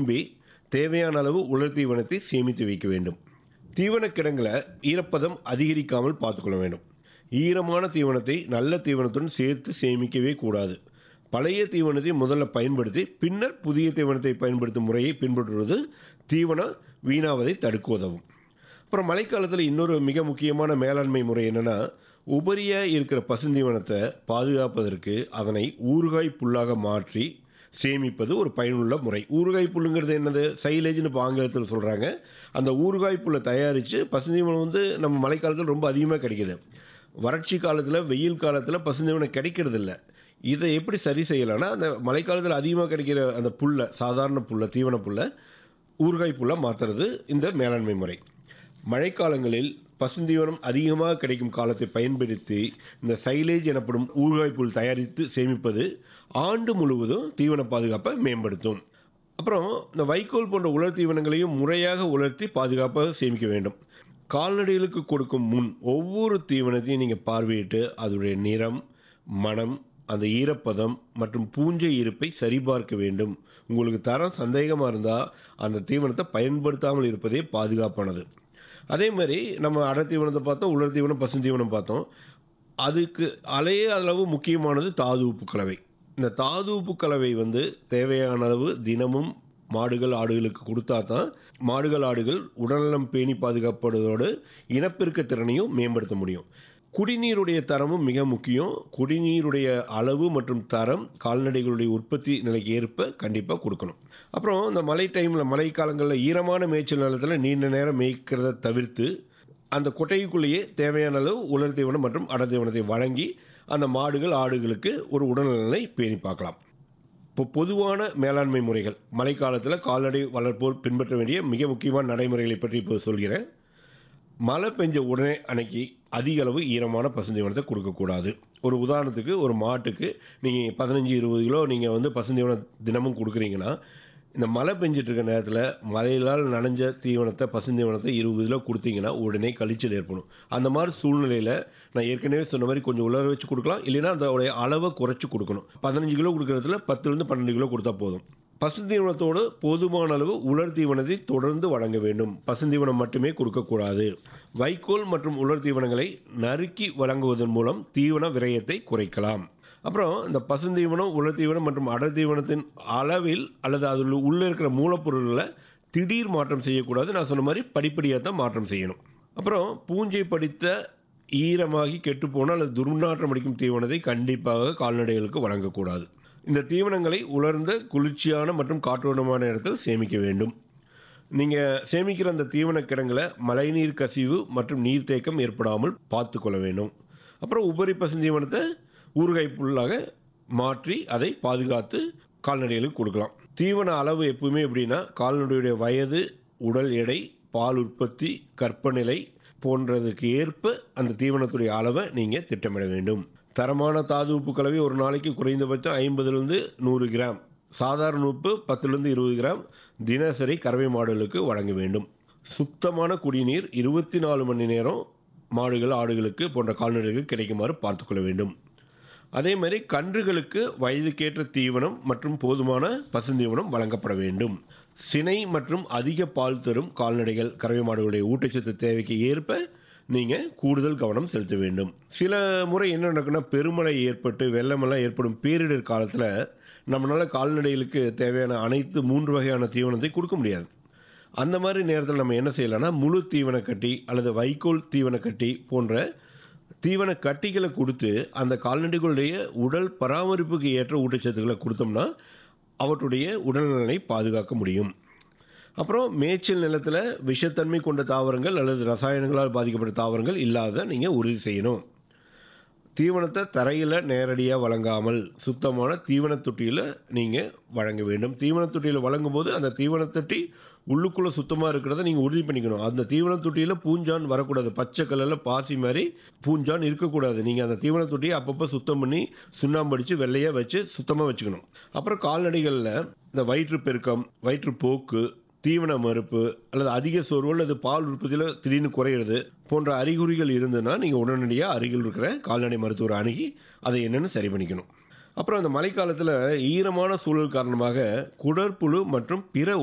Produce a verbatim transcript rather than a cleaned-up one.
தேம்பி தேவையான அளவு உலர் தீவனத்தை சேமித்து வைக்க வேண்டும். தீவன கிடங்கில் ஈரப்பதம் அதிகரிக்காமல் பார்த்துக்கொள்ள வேண்டும். ஈரமான தீவனத்தை நல்ல தீவனத்துடன் சேர்த்து சேமிக்கவே கூடாது. பழைய தீவனத்தை முதல்ல பயன்படுத்தி பின்னர் புதிய தீவனத்தை பயன்படுத்தும் முறையை பின்பற்றுவது தீவனம் வீணாவதை தடுக்க உதவும். அப்புறம் மழைக்காலத்தில் இன்னொரு மிக முக்கியமான மேலாண்மை முறை என்னென்னா, உபரியாக இருக்கிற பசுந்தீவனத்தை பாதுகாப்பதற்கு அதனை ஊறுகாய் புல்லாக மாற்றி சேமிப்பது ஒரு பயனுள்ள முறை. ஊறுகாய் புல்லுங்கிறது என்னது? சைலேஜ்னு இப்போ ஆங்கிலத்தில் சொல்கிறாங்க. அந்த ஊறுகாய் புல்லை தயாரித்து பசுந்தீவனம் வந்து நம்ம மழைக்காலத்தில் ரொம்ப அதிகமாக கிடைக்கிது. வறட்சி காலத்தில், வெயில் காலத்தில் பசுந்தீவனம் கிடைக்கிறது இல்லை. இதை எப்படி சரி செய்யலாம்னா, அந்த மழைக்காலத்தில் அதிகமாக கிடைக்கிற அந்த புல்லை, சாதாரண புல்லை, தீவன புல்லை ஊறுகாய் புல்லை மாற்றுறது இந்த மேலாண்மை முறை. மழைக்காலங்களில் பசுந்தீவனம் அதிகமாக கிடைக்கும் காலத்தை பயன்படுத்தி இந்த சைலேஜ் எனப்படும் ஊறுகாய் புல் தயாரித்து சேமிப்பது ஆண்டு முழுவதும் தீவன பாதுகாப்பை மேம்படுத்தும். அப்புறம் இந்த வைக்கோல் போன்ற உலர் தீவனங்களையும் முறையாக உலர்த்தி பாதுகாப்பாக சேமிக்க வேண்டும். கால்நடைகளுக்கு கொடுக்கும் முன் ஒவ்வொரு தீவனத்தையும் நீங்கள் பார்வையிட்டு அதனுடைய நிறம், மனம், அந்த ஈரப்பதம் மற்றும் பூஞ்சை இருப்பை சரிபார்க்க வேண்டும். உங்களுக்கு தரம் சந்தேகமாக இருந்தால் அந்த தீவனத்தை பயன்படுத்தாமல் இருப்பதே பாதுகாப்பானது. அதே மாதிரி நம்ம அடை தீவனத்தை பார்த்தோம், உலர் தீவனம், பசுந்தீவனம் பார்த்தோம். அதுக்கு அலைய அளவு முக்கியமானது தாது உப்பு கலவை. இந்த தாது உப்பு கலவை வந்து தேவையான அளவு தினமும் மாடுகள் ஆடுகளுக்கு கொடுத்தா தான் மாடுகள் ஆடுகள் உடல்நலம் பேணி பாதுகாப்படுவதோடு இனப்பெருக்க திறனையும் மேம்படுத்த முடியும். குடிநீருடைய தரமும் மிக முக்கியம். குடிநீருடைய அளவு மற்றும் தரம் கால்நடைகளுடைய உற்பத்தி நிலைக்கு ஏற்ப கண்டிப்பாக கொடுக்கணும். அப்புறம் இந்த மழை டைமில், மழை காலங்களில் ஈரமான மேய்ச்சல் நிலத்தில் நீண்ட நேரம் மேய்க்கிறத தவிர்த்து அந்த கொட்டைக்குள்ளேயே தேவையான அளவு உலர் தீவனம் மற்றும் அடை தீவனத்தை வழங்கி அந்த மாடுகள் ஆடுகளுக்கு ஒரு உடல்நலனை பேணி பார்க்கலாம். இப்போ பொதுவான மேலாண்மை முறைகள், மழைக்காலத்தில் கால்நடை வளர்ப்போர் பின்பற்ற வேண்டிய மிக முக்கியமான நடைமுறைகளை பற்றி இப்போ சொல்கிறேன். மழை பெஞ்ச உடனே அன்னைக்கு அதிக அளவு ஈரமான பசுந்தீவனத்தை கொடுக்கக்கூடாது. ஒரு உதாரணத்துக்கு, ஒரு மாட்டுக்கு நீங்கள் பதினஞ்சு இருபது கிலோ நீங்கள் வந்து பசுந்தீவனம் தினமும் கொடுக்குறீங்கன்னா, இந்த மழை பெஞ்சிட்டு இருக்க நேரத்தில் மழையிலால் நனைஞ்ச தீவனத்தை, பசுந்தீவனத்தை இருபது கிலோ கொடுத்தீங்கன்னா உடனே கழிச்சல் ஏற்படும். அந்த மாதிரி சூழ்நிலையில் நான் ஏற்கனவே சொன்ன மாதிரி கொஞ்சம் உலர வச்சு கொடுக்கலாம், இல்லைன்னா அதோடைய அளவை குறைச்சி கொடுக்கணும். பதினஞ்சு கிலோ கொடுக்குறதுல பத்துலேருந்து பன்னெண்டு கிலோ கொடுத்தா போதும். பசுந்தீவனத்தோடு போதுமான அளவு உலர் தீவனத்தை தொடர்ந்து வழங்க வேண்டும். பசுந்தீவனம் மட்டுமே கொடுக்கக்கூடாது. வைக்கோல் மற்றும் உலர் தீவனங்களை நறுக்கி வழங்குவதன் மூலம் தீவன விரயத்தை குறைக்கலாம். அப்புறம் இந்த பசுந்தீவனம், உலர் தீவனம் மற்றும் அடர் தீவனத்தின் அளவில் அல்லது அதில் உள்ளே இருக்கிற மூலப்பொருள்களை திடீர் மாற்றம் செய்யக்கூடாது. நான் சொன்ன மாதிரி படிப்படியாக தான் மாற்றம் செய்யணும். அப்புறம் பூஞ்சை படித்த, ஈரமாகி கெட்டுப்போன அல்லது துர்நாற்றம் அடிக்கும் தீவனத்தை கண்டிப்பாக கால்நடைகளுக்கு வழங்கக்கூடாது. இந்த தீவனங்களை உலர்ந்த, குளிர்ச்சியான மற்றும் காற்றோட்டமான இடத்தில் சேமிக்க வேண்டும். நீங்கள் சேமிக்கிற அந்த தீவன கிடங்கில் மழைநீர் கசிவு மற்றும் நீர்த்தேக்கம் ஏற்படாமல் பார்த்து கொள்ள வேண்டும். அப்புறம் உபரி பசுந்தீவனத்தை ஊறுகாய் புல்லாக மாற்றி அதை பாதுகாத்து கால்நடைகளுக்கு கொடுக்கலாம். தீவன அளவு எப்பவுமே எப்படின்னா, கால்நடையுடைய வயது, உடல் எடை, பால் உற்பத்தி, கற்பநிலை போன்றதுக்கு ஏற்ப அந்த தீவனத்துடைய அளவை நீங்கள் திட்டமிட வேண்டும். தரமான தாது உப்பு கலவை ஒரு நாளைக்கு குறைந்தபட்சம் ஐம்பதுலேருந்து நூறு கிராம், சாதாரண உப்பு பத்துலேருந்து இருபது கிராம் தினசரி கறவை மாடுகளுக்கு வழங்க வேண்டும். சுத்தமான குடிநீர் இருபத்தி நாலு மணி நேரம் மாடுகள், ஆடுகளுக்கு போன்ற கால்நடைகளுக்கு கிடைக்குமாறு பார்த்துக்கொள்ள வேண்டும். அதே மாதிரி கன்றுகளுக்கு வயதுக்கேற்ற தீவனம் மற்றும் போதுமான பசுந்தீவனம் வழங்கப்பட வேண்டும். சினை மற்றும் அதிக பால் தரும் கால்நடைகள், கறவை மாடுகளுடைய ஊட்டச்சத்து தேவைக்கு ஏற்ப நீங்கள் கூடுதல் கவனம் செலுத்த வேண்டும். சில முறை என்ன நடக்குன்னா, பெருமழை ஏற்பட்டு வெள்ளமெல்லாம் ஏற்படும் பேரிடர் காலத்தில் நம்மளால் கால்நடைகளுக்கு தேவையான அனைத்து மூன்று வகையான தீவனத்தை கொடுக்க முடியாது. அந்த மாதிரி நேரத்தில் நம்ம என்ன செய்யலாம்னா, முழு தீவன கட்டி அல்லது வைக்கோல் தீவன கட்டி போன்ற தீவன கட்டிகளை கொடுத்து அந்த கால்நடைகளுடைய உடல் பராமரிப்புக்கு ஏற்ற ஊட்டச்சத்துக்களை கொடுத்தோம்னா அவற்றுடைய உடல்நலனை பாதுகாக்க முடியும். அப்புறம் மேய்ச்சல் நிலத்தில் விஷத்தன்மை கொண்ட தாவரங்கள் அல்லது ரசாயனங்களால் பாதிக்கப்பட்ட தாவரங்கள் இல்லாத நீங்கள் உறுதி செய்யணும். தீவனத்தை தரையில் நேரடியாக வழங்காமல் சுத்தமான தீவன தொட்டியில் நீங்கள் வழங்க வேண்டும். தீவன தொட்டியில் வழங்கும் போது அந்த தீவன தொட்டி உள்ளுக்குள்ளே சுத்தமாக இருக்கிறத நீங்கள் உறுதி பண்ணிக்கணும். அந்த தீவன தொட்டியில் பூஞ்சான் வரக்கூடாது. பச்சை கலரில் பாசி மாதிரி பூஞ்சான் இருக்கக்கூடாது. நீங்கள் அந்த தீவன தொட்டியை அப்பப்போ சுத்தம் பண்ணி சுண்ணாம்பு அடித்து வெள்ளையாக வச்சு சுத்தமாக வச்சுக்கணும். அப்புறம் கால்நடைகளில் இந்த வயிற்றுப்பெருக்கம், வயிற்றுப்போக்கு, தீவன மறுப்பு அல்லது அதிக சோர்வு அல்லது பால் உற்பத்தியில் திடீர்னு குறையிறது போன்ற அறிகுறிகள் இருந்ததுன்னா நீங்கள் உடனடியாக அருகில் இருக்கிற கால்நடை மருத்துவரை அணுகி அதை என்னென்னு சரி பண்ணிக்கணும். அப்புறம் அந்த மழைக்காலத்தில் ஈரமான சூழல் காரணமாக குடற்புழு மற்றும் பிற